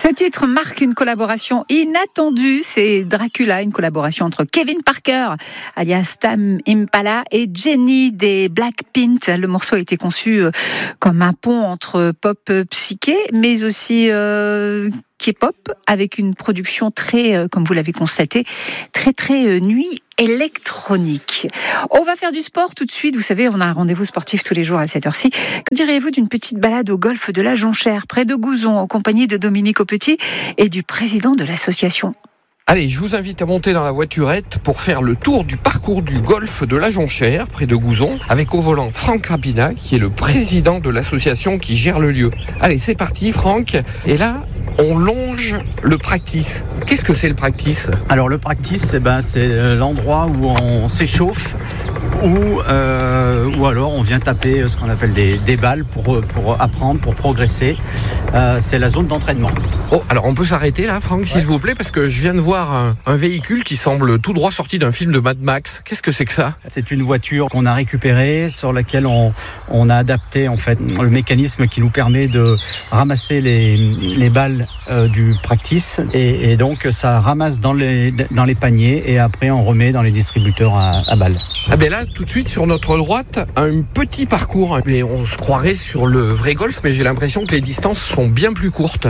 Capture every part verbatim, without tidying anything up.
Ce titre marque une collaboration inattendue. C'est Dracula, une collaboration entre Kevin Parker, alias Tame Impala, et Jennie des Blackpink. Le morceau a été conçu comme un pont entre pop psyché, mais aussi euh, K-pop, avec une production très, euh, comme vous l'avez constaté, très très euh, nuit électronique. On va faire du sport tout de suite. Vous savez, on a un rendez-vous sportif tous les jours à cette heure-ci. Que diriez-vous d'une petite balade au golfe de la Jonchère, près de Gouzon, en compagnie de Dominique Aupetit et du président de l'association? Allez, je vous invite à monter dans la voiturette pour faire le tour du parcours du golfe de la Jonchère, près de Gouzon, avec au volant Franck Rapina, qui est le président de l'association qui gère le lieu. Allez, c'est parti, Franck. Et là, on longe le practice. Qu'est-ce que c'est le practice ? Alors le practice, eh ben, c'est l'endroit où on s'échauffe, ou euh, ou alors on vient taper ce qu'on appelle des, des balles pour, pour apprendre, pour progresser. Euh, c'est la zone d'entraînement. Oh, alors on peut s'arrêter là, Franck, s'il ouais. vous plaît, parce que je viens de voir un, un véhicule qui semble tout droit sorti d'un film de Mad Max. Qu'est-ce que c'est que ça ? C'est une voiture qu'on a récupérée, sur laquelle on, on a adapté en fait le mécanisme qui nous permet de ramasser les, les balles euh, du practice, et, et donc ça ramasse dans les, dans les paniers, et après on remet dans les distributeurs à, à balles. Ah ben là, tout de suite sur notre droite, un petit parcours. Mais on se croirait sur le vrai golf, mais j'ai l'impression que les distances sont bien plus courtes.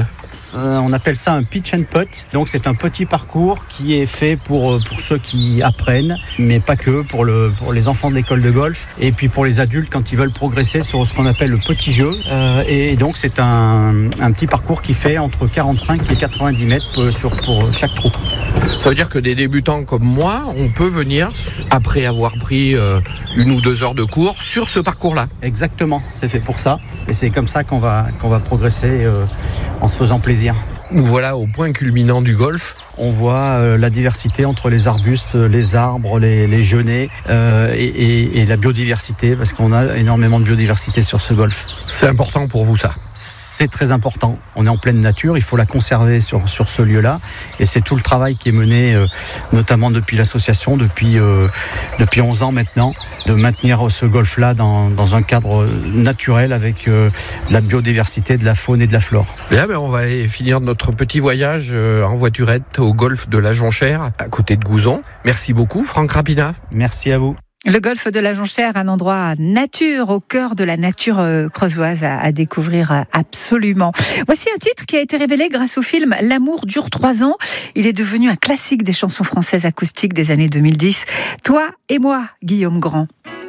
On appelle ça un pitch and putt. Donc c'est un petit parcours qui est fait pour, pour ceux qui apprennent, mais pas que, pour, le, pour les enfants de l'école de golf, et puis pour les adultes quand ils veulent progresser sur ce qu'on appelle le petit jeu. Euh, et donc c'est un, un petit parcours qui fait entre quarante-cinq et quatre-vingt-dix mètres pour, sur, pour chaque trou. Ça veut dire que des débutants comme moi, on peut venir, après avoir pris euh, une ou deux heures de cours, sur ce parcours-là. Exactement, c'est fait pour ça. Et c'est comme ça qu'on va, qu'on va progresser euh, en se faisant plaisir. Nous voilà au point culminant du golf. On voit euh, la diversité entre les arbustes, les arbres, les, les genêts euh, et, et, et la biodiversité, parce qu'on a énormément de biodiversité sur ce golf. C'est important pour vous, ça ? C'est très important. On est en pleine nature, il faut la conserver sur, sur ce lieu-là. Et c'est tout le travail qui est mené, euh, notamment depuis l'association, depuis, euh, depuis onze ans maintenant, de maintenir ce golf-là dans, dans un cadre naturel avec euh, de la biodiversité, de la faune et de la flore. Bien, ben on va aller finir notre petit voyage euh, en voiturette au golfe de la Jonchère, à côté de Gouzon. Merci beaucoup, Franck Rapina. Merci à vous. Le golfe de la Jonchère, un endroit nature, au cœur de la nature creusoise, à, à découvrir absolument. Voici un titre qui a été révélé grâce au film L'amour dure trois ans. Il est devenu un classique des chansons françaises acoustiques des années deux mille dix. Toi et moi, Guillaume Grand.